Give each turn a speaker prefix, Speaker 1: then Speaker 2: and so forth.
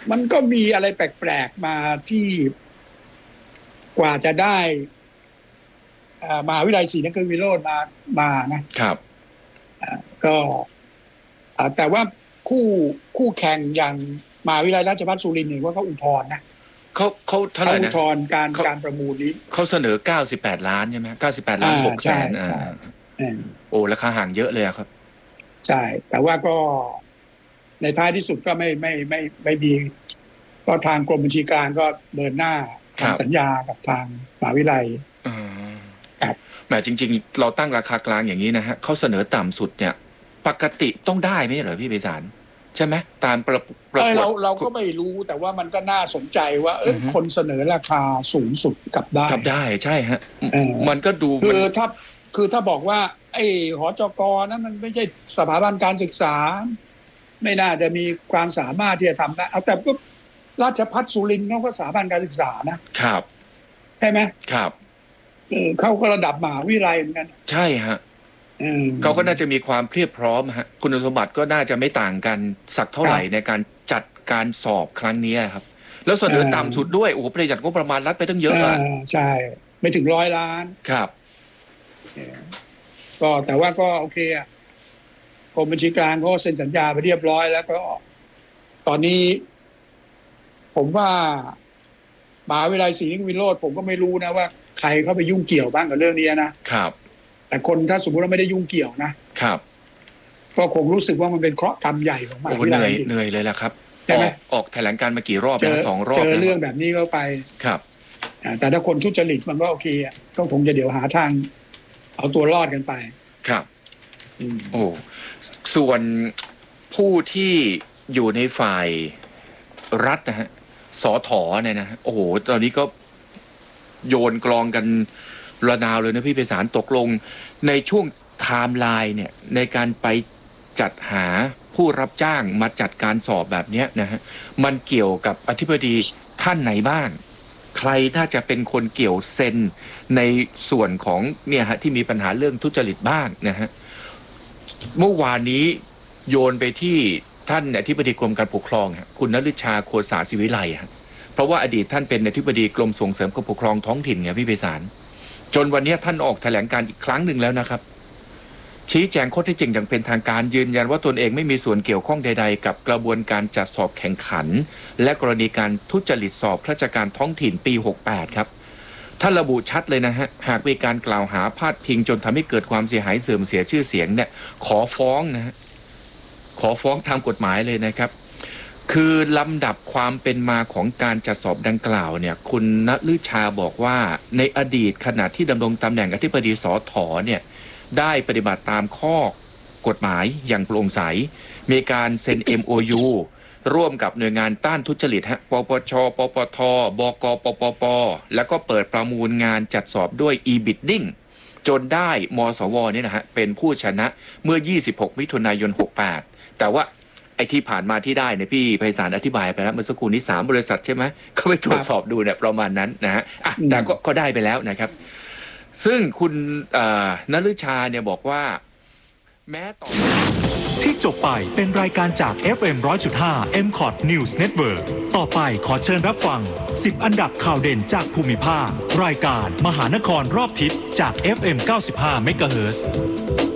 Speaker 1: มันก็มีอะไรแปลกๆมาที่กว่าจะได้มหาวิทยาลัยศรีนครินทรวิโรจน์มานะครับก็แต่ว่าคู่แข่งอย่างมหาวิทยาลัยราชภัฏสุรินทร์เนี่ยว่าเขาอุทธรณ์นะ
Speaker 2: เขาเท่าไหร่นะ
Speaker 1: อุทธรณ์การประมูลนี้
Speaker 2: เขาเสนอ98 ล้านใช่ไหม98 ล้าน6 แสนโอ้ราคาห่างเยอะเลยครับ
Speaker 1: ใช่แต่ว่าก็ในท้ายที่สุดก็ไม่ดีก็ทางกรมบัญชีกลางก็เดินหน้าทำสัญญากับทางมหาวิทยาลัย
Speaker 2: แหมจริงๆเราตั้งราคากลางอย่างนี้นะฮะเขาเสนอต่ำสุดเนี่ยปกติต้องได้ไหมเหรอพี่ไพศาลใช่ไหมตามประกวด
Speaker 1: เราก็ไม่รู้แต่ว่ามันก็น่าสนใจว่าคนเสนอราคาสูงสุดกลับได้
Speaker 2: ใช่ฮะมันก็ดู
Speaker 1: คือถ้าบอกว่าไอ้หจก.นั้นมันไม่ใช่สถาบันการศึกษาไม่น่าจะมีความสามารถที่จะทำได้เอาแต่ก็ราชภัฏสุรินทร์เขาก็สถาบันการศึกษานะครับใช่ไหม
Speaker 2: ครับ
Speaker 1: เขาก็ระดับมหาวิทยาลัยเหมือนกัน
Speaker 2: ใช่ฮะเขาก็น่าจะมีความเพียบพร้อมฮะคุณสมบัติก็น่าจะไม่ต่างกันสักเท่าไหร่ในการจัดการสอบครั้งนี้ครับแล้วเสนอต่ำสุดด้วยโอ้โหประหยัดงบประมาณรัฐไปตั้งเยอะอ่ะ
Speaker 1: ใช่ไม่ถึง100 ล้าน
Speaker 2: ครับ
Speaker 1: ก็แต่ว่าก็โอเคอ่ะกรมบัญชีกลางก็เซ็นสัญญาไปเรียบร้อยแล้วก็ตอนนี้ผมว่ามหาวิทยาลัยศรีนครินทรวิโรจน์ผมก็ไม่รู้นะว่าใครเข้าไปยุ่งเกี่ยวบ้างกับเรื่องนี้นะครับแต่คนถ้าสมมติว่าไม่ได้ยุ่งเกี่ยวนะครับก็คงรู้สึกว่ามันเป็นเคราะห์กรรมใหญ่ของมหาวิทยาลัย
Speaker 2: เหนื่อยเลยแหละครับ
Speaker 1: ใช่ไหม
Speaker 2: ออกแถลงการมากี่รอบแล้ว2 รอบ
Speaker 1: เจอเรื่องแบบนี้เข้าไป
Speaker 2: ครับ
Speaker 1: แต่ถ้าคนทุจริตมันก็โอเคอ่ะก็คงจะเดี๋ยวหาทางเอาตัวรอดกันไป
Speaker 2: ครับโอ้ส่วนผู้ที่อยู่ในฝ่ายรัฐนะฮะสถ.เนี่ยนะโอ้โหตอนนี้ก็โยนกลองกันระนาวเลยนะพี่ไพศาลตกลงในช่วงไทม์ไลน์เนี่ยในการไปจัดหาผู้รับจ้างมาจัดการสอบแบบนี้นะฮะมันเกี่ยวกับอธิบดีท่านไหนบ้างใครน่าจะเป็นคนเกี่ยวเซ็นในส่วนของเนี่ยฮะที่มีปัญหาเรื่องทุจริตบ้างนะฮะเมื่อวานนี้โยนไปที่ท่านอธิบดีกรมการปกครองคุณณฤชาโคสาศิวิไลฮะเพราะว่าอดีตท่านเป็นอธิบดีกรมส่งเสริมการปกครองท้องถิ่นไงพี่ไพศาลจนวันนี้ท่านออกแถลงการอีกครั้งหนึ่งแล้วนะครับชี้แจงข้อเท็จจริงอย่างเป็นทางการยืนยันว่าตนเองไม่มีส่วนเกี่ยวข้องใดๆกับกระบวนการจัดสอบแข่งขันและกรณีการทุจริตสอบข้าราชการท้องถิ่นปี68ครับท่านระบุชัดเลยนะฮะหากมีการกล่าวหาพาดพิงจนทำให้เกิดความเสียหายเสื่อมเสียชื่อเสียงเนี่ยขอฟ้องนะฮะขอฟ้องตามกฎหมายเลยนะครับคือลำดับความเป็นมาของการจัดสอบดังกล่าวเนี่ยคุณณฤชาบอกว่าในอดีตขณะที่ดำรงตำแหน่งอธิบดีสถ.เนี่ยได้ปฏิบัติตามข้อกฎหมายอย่างโปร่งใสมีการเซ็น MOU ร่วมกับหน่วยงานต้านทุจริตปปชปปทบกปปปแล้วก็เปิดประมูลงานจัดสอบด้วย e-bidding จนได้มสวเนี่ยนะฮะเป็นผู้ชนะเมื่อ26มิถุนายน68แต่ว่าไอ้ที่ผ่านมาที่ได้เนี่ยพี่ไพศาลอธิบายไปแล้วเมื่อสักครู่นี้3 บริษัทใช่ไหมเขาไปตรวจสอบดูเนี่ยประมาณนั้นนะฮะแต่ก็ได้ไปแล้วนะครับซึ่งคุณณฤชาเนี่ยบอกว่าแม้ต่อ
Speaker 3: ที่จบไปเป็นรายการจาก FM 100.5 MCOT News Network ต่อไปขอเชิญรับฟัง10 อันดับข่าวเด่นจากภูมิภาครายการมหานครรอบทิศจาก FM 95 MHz